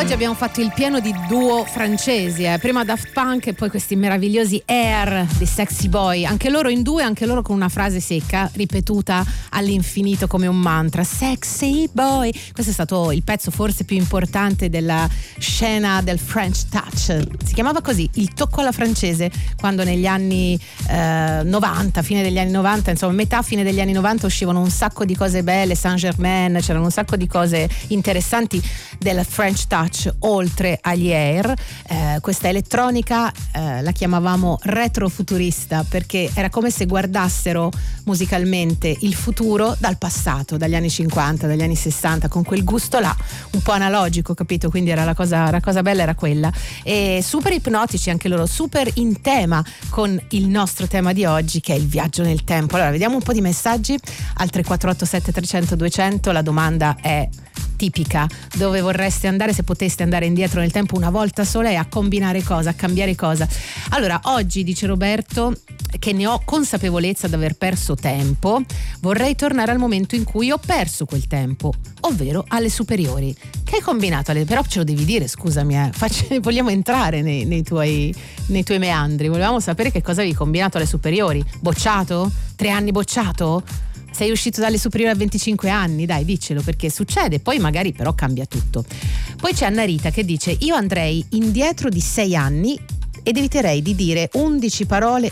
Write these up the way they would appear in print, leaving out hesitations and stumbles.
Oggi abbiamo fatto il pieno di duo francesi, prima Daft Punk e poi questi meravigliosi Air di Sexy Boy, anche loro in due, anche loro con una frase secca ripetuta all'infinito come un mantra: Sexy Boy. Questo è stato il pezzo forse più importante della scena del French Touch, si chiamava così, il tocco alla francese, quando negli anni 90, fine degli anni 90, insomma metà fine degli anni 90 uscivano un sacco di cose belle, Saint Germain, c'erano un sacco di cose interessanti del French Touch oltre agli Air. Questa elettronica la chiamavamo retrofuturista perché era come se guardassero musicalmente il futuro dal passato, dagli anni 50, dagli anni 60, con quel gusto là un po' analogico, capito? Quindi era la cosa bella era quella, e super ipnotici anche loro, super in tema con il nostro tema di oggi, che è il viaggio nel tempo. Allora vediamo un po' di messaggi al 3487 300 200. La domanda è tipica: dove vorreste andare se poteste andare indietro nel tempo una volta sola, e a combinare cosa, a cambiare cosa? Allora oggi, dice Roberto, che ne ho consapevolezza di aver perso tempo, vorrei tornare al momento in cui ho perso quel tempo, ovvero alle superiori. Che hai combinato? Però ce lo devi dire, scusami, vogliamo entrare nei tuoi meandri, volevamo sapere che cosa avevi combinato alle superiori. Bocciato? 3 anni bocciato? Sei uscito dalle superiori a 25 anni? Dai, diccelo, perché succede, poi magari però cambia tutto. Poi c'è Anna Rita che dice: io andrei indietro di 6 anni ed eviterei di dire 11 parole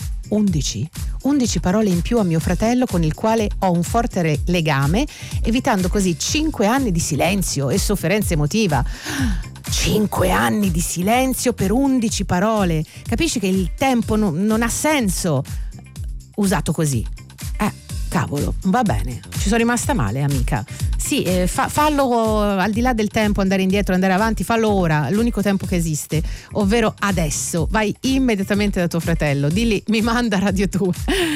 in più a mio fratello, con il quale ho un forte legame, evitando così 5 anni di silenzio e sofferenza emotiva. 5 anni di silenzio per 11 parole. Capisci che il tempo non ha senso usato così. Cavolo, va bene, ci sono rimasta male, amica. Sì, fallo al di là del tempo, andare indietro, andare avanti, fallo ora, l'unico tempo che esiste, ovvero adesso. Vai immediatamente da tuo fratello, digli: mi manda Radio 2.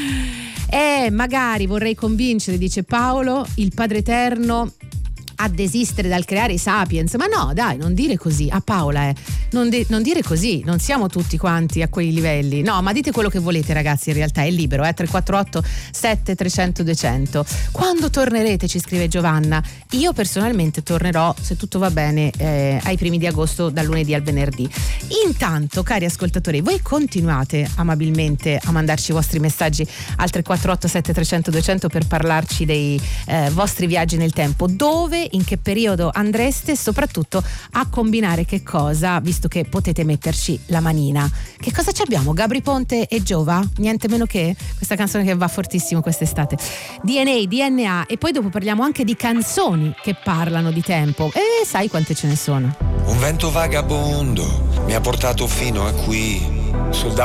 Magari vorrei convincere, dice Paolo, il Padre Eterno a desistere dal creare i Sapiens. Ma no, dai, non dire così. A Paola, non dire così, non siamo tutti quanti a quei livelli. No, ma dite quello che volete, ragazzi, in realtà è libero, 348 7300 200. Quando tornerete, ci scrive Giovanna. Io personalmente tornerò, se tutto va bene, ai primi di agosto, dal lunedì al venerdì. Intanto, cari ascoltatori, voi continuate amabilmente a mandarci i vostri messaggi al 348 7300 200 per parlarci dei vostri viaggi nel tempo. Dove, in che periodo andreste, e soprattutto a combinare che cosa, visto che potete metterci la manina. Che cosa ci abbiamo? Gabri Ponte e Giova? Niente meno che questa canzone che va fortissimo quest'estate. DNA, e poi dopo parliamo anche di canzoni che parlano di tempo, e sai quante ce ne sono. Un vento vagabondo mi ha portato fino a qui, sul